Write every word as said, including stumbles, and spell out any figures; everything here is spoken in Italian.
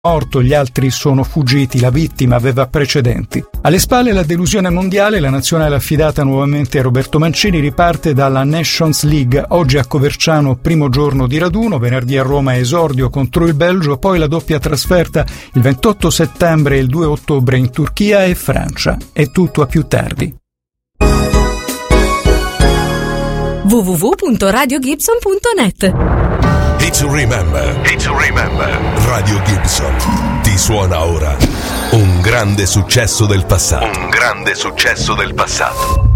morto, gli altri sono fuggiti, la vittima aveva precedenti. Alle spalle la delusione mondiale, la nazionale affidata nuovamente a Roberto Mancini riparte dalla Nations League, oggi a Coverciano primo giorno di raduno, venerdì a Roma esordio contro il Belgio, poi la doppia trasferta il ventotto settembre e il due ottobre in Turchia e Francia. È tutto a più tardi. w w w punto radio gibson punto net. Hit to remember, hit to remember. Radio Gibson ti suona ora un grande successo del passato. Un grande successo del passato.